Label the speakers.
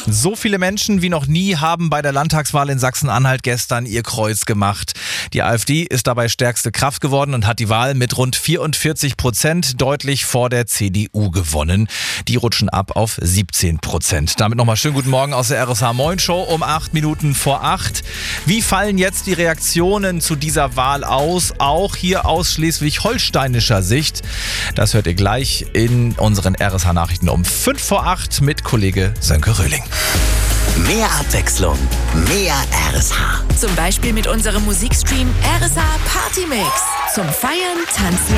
Speaker 1: So viele Menschen wie noch nie haben bei der Landtagswahl in Sachsen-Anhalt gestern ihr Kreuz gemacht. Die AfD ist dabei stärkste Kraft geworden und hat die Wahl mit rund 44% deutlich vor der CDU gewonnen. Die rutschen ab auf 17%. Damit nochmal schönen guten Morgen aus der RSH Moin Show um 8 Minuten vor 8. Wie fallen jetzt die Reaktionen zu dieser Wahl aus? Auch hier aus schleswig-holsteinischer Sicht. Das hört ihr gleich in unseren RSH Nachrichten um 5 vor 8 mit Kollege Sönke Röhling.
Speaker 2: Mehr Abwechslung, mehr RSH.
Speaker 3: Zum Beispiel mit unserem Musikstream RSH Party Mix. Zum Feiern, Tanzen